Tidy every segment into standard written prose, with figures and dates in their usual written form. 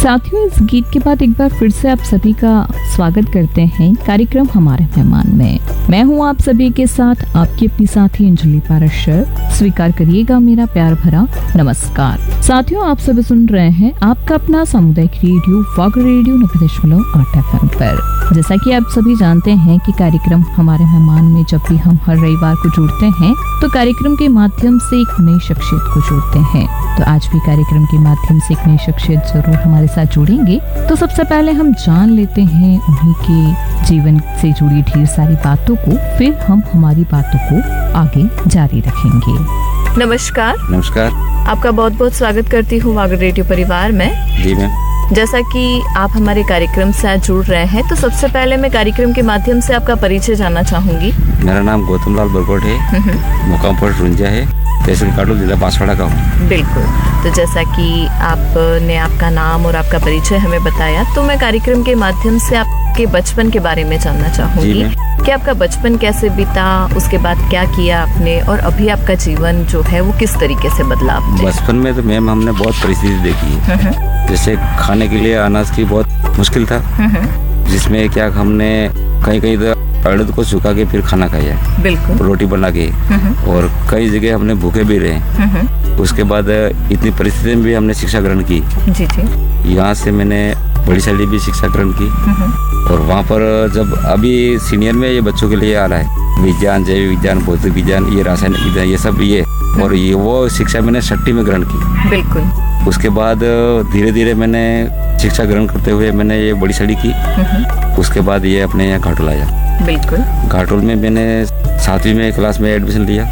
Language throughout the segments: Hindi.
साथियों, इस गीत के बाद एक बार फिर से आप सभी का स्वागत करते हैं कार्यक्रम हमारे मेहमान में। मैं हूं आप सभी के साथ आपकी अपनी साथी अंजलि पाराशर। स्वीकार करिएगा मेरा प्यार भरा नमस्कार। साथियों, आप सभी सुन रहे हैं आपका अपना सामुदायिक रेडियो वॉग रेडियो 90.8 FM पर। जैसा कि आप सभी जानते हैं कि कार्यक्रम हमारे मेहमान में जब भी हम हर रविवार को जुड़ते हैं तो कार्यक्रम के माध्यम से एक नई शख्सियत को जोड़ते हैं। तो आज भी कार्यक्रम के माध्यम से एक नई शख्सियत जरूर हमारे साथ जुड़ेंगे। तो सबसे पहले हम जान लेते हैं उन्हीं के जीवन से जुड़ी ढेर सारी बातों को, फिर हम हमारी बातों को आगे जारी रखेंगे। नमस्कार। नमस्कार। आपका बहुत बहुत स्वागत करती हूँ वाग रेडियो परिवार में। जी मैम। जैसा कि आप हमारे कार्यक्रम से आज जुड़ रहे हैं तो सबसे पहले मैं कार्यक्रम के माध्यम से आपका परिचय जानना चाहूंगी। मेरा नाम गौतम लाल बरकोट है, मुकाम पोस्ट रुंजा है, तहसील काटोल, जिला बांसवाड़ा का हूँ। बिल्कुल। तो जैसा कि आपने आपका नाम और आपका परिचय हमें बताया, तो मैं कार्यक्रम के माध्यम से आपके बचपन के बारे में जानना चाहूंगी कि आपका बचपन कैसे बीता, उसके बाद क्या किया आपने, और अभी आपका जीवन जो है वो किस तरीके से बदला आपने? बचपन में तो मैम हमने बहुत परिस्थिति देखी है। जैसे खाने के लिए अनाज की बहुत मुश्किल था, जिसमें क्या हमने कहीं कहीं तो अड़द को सुखा के फिर खाना खाया, बिल्कुल, रोटी बना के, और कई जगह हमने भूखे भी रहे। उसके बाद इतनी परिस्थिति में भी हमने शिक्षा ग्रहण की। जी जी। यहाँ से मैंने बड़ी साली भी शिक्षा ग्रहण की, और वहाँ पर जब अभी सीनियर में ये बच्चों के लिए आ रहा है विज्ञान, जैव विज्ञान, भौतिक विज्ञान, ये रासायनिक विज्ञान, ये सब ये, और ये वो शिक्षा मैंने 6ठी में ग्रहण की। बिल्कुल। उसके बाद धीरे धीरे मैंने शिक्षा ग्रहण करते हुए मैंने ये बड़ी साड़ी की। उसके बाद ये अपने यहाँ घाटोल आया। बिल्कुल। घाटोल में मैंने 7वीं में क्लास में एडमिशन लिया।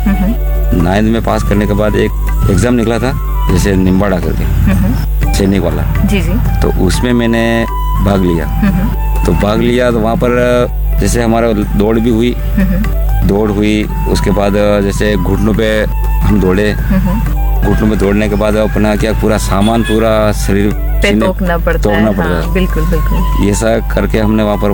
9th में पास करने के बाद एक एग्जाम निकला था, जैसे निम्बाड़ा करके, सैनिक वाला। जी जी। तो उसमें मैंने भाग लिया। तो वहाँ पर जैसे हमारा दौड़ भी हुई, दौड़ हुई। उसके बाद जैसे घुटनों पे हम दौड़े, घुटनों में दौड़ने के बाद अपना क्या पूरा सामान पूरा शरीर पे तोड़ना पड़ता है। हाँ, बिल्कुल बिल्कुल। ये सब करके हमने वहाँ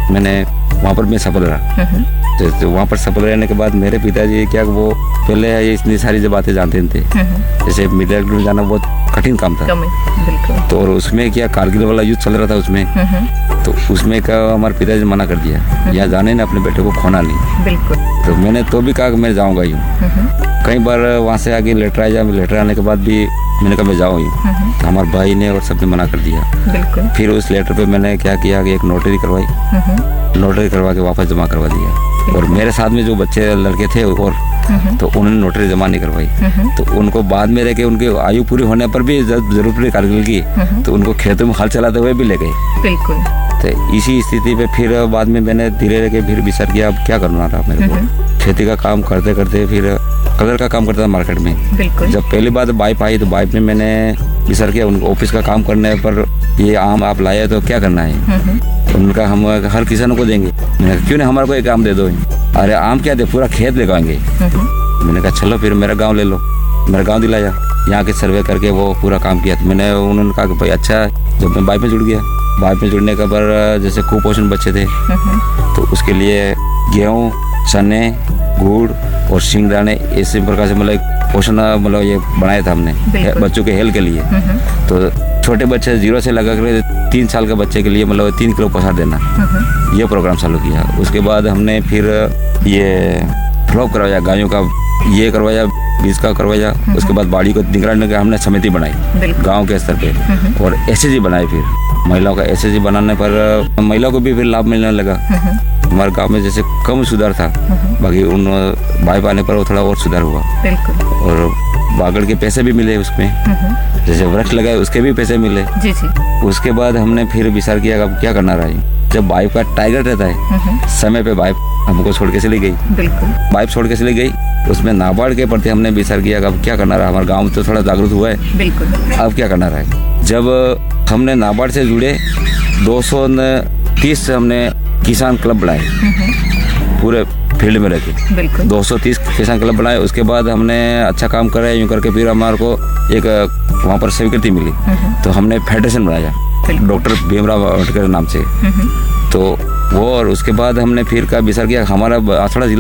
पर मैं सफल रहा। तो वहाँ पर सफल रहने के बाद मेरे पिताजी क्या वो पहले ये इतनी सारी जो बातें जानते थे, जैसे मिलिट्री में जाना बहुत कठिन काम था। बिल्कुल। तो और उसमें क्या कारगिल वाला युद्ध चल रहा था उसमें, तो उसमें क्या हमारे पिताजी ने मना कर दिया, यहाँ जाने ने अपने बेटे को खोना नहीं। बिल्कुल। तो मैंने तो भी कहा कि मैं जाऊँगा यूँ। कई बार वहाँ से आगे लेटर आया, लेटर आने के बाद भी मैंने कहा मैं जाऊँ यूँ, तो हमारे भाई ने और सबने मना कर दिया। बिल्कुल। फिर उस लेटर पे मैंने क्या किया कि एक नोटरी करवाई, नोटरी करवा के वापस जमा करवा दिया। और मेरे साथ में जो बच्चे लड़के थे और तो उन्होंने नोटरी जमा नहीं करवाई, तो उनको बाद में रह के उनकी आयु पूरी होने पर भी जरूरत पड़ी कारगिल की, तो उनको खेतों में हल चलाते हुए भी ले गए। बिल्कुल। तो इसी स्थिति पे फिर बाद में मैंने धीरे रह के फिर विचार किया अब क्या करना था मेरे को। खेती का काम करते करते फिर कलर का काम करता था मार्केट में। बिल्कुल। जब पहली बार बाइप आई तो बाइप में मैंने विचार किया उनको ऑफिस का काम करने पर, ये आम आप लाए तो क्या करना है। उनका हम हर किसानों को देंगे। मैंने कहा क्यों नहीं हमारे को एक आम दे दो। अरे आम क्या दे, पूरा खेत लगाएंगे। मैंने कहा चलो फिर मेरा गाँव ले लो। मेरा गाँव दिलाया, यहाँ के सर्वे करके वो पूरा काम किया। तो मैंने उन्होंने कहा कि भाई अच्छा। जब मैं बाइप में जुड़ गया, बाइप में जुड़ने के बाद जैसे कुपोषण बच्चे थे, तो उसके लिए गेहूँ, चने, गुड़ और सिंगदाने इसी प्रकार से मतलब पोषण मतलब ये बनाया था हमने बच्चों के हेल्थ के लिए। तो छोटे बच्चे 0 से लगा कर 3 साल के बच्चे के लिए मतलब 3 किलो पोषण देना, ये प्रोग्राम चालू किया। उसके बाद हमने फिर ये फ्लॉप करवाया, गायों का ये करवाया, बीज का करवाया। उसके बाद बाड़ी को निगरानी का हमने समिति बनाई गाँव के स्तर पे, और SHG बनाई। फिर महिलाओं का SHG बनाने पर महिलाओं को भी फिर लाभ मिलने लगा। हमारे गांव में जैसे कम सुधार था, बाकी उन बाइप आने पर वो थोड़ा और सुधार हुआ। बिल्कुल। और बागड़ के पैसे भी मिले उसमें, जैसे वृक्ष लगाए उसके भी पैसे मिले। जी जी। उसके बाद हमने फिर विचार किया अब क्या करना रहा। जब बाइप का टाइगर रहता है, समय पे बाइप हमको छोड़ के चली गई। बिल्कुल। बाइप छोड़ के चली गई, उसमें नाबार्ड के प्रति हमने विचार किया अब क्या करना रहा। हमारे गाँव में तो थोड़ा जागरूक हुआ है। बिल्कुल। अब क्या करना रहा। जब हमने नाबार्ड से जुड़े 230 हमने किसान क्लब बनाए पूरे फील्ड में रहकर। बिल्कुल। 230 किसान क्लब बनाए। उसके बाद हमने अच्छा काम करा, यूँ करके फिर हमारे को एक वहाँ पर स्वीकृति मिली, तो हमने फेडरेशन बनाया डॉक्टर भीमराव अम्बेडकर नाम से। तो वो और उसके बाद हमने फिर का विचार किया हमारा बांसवाड़ा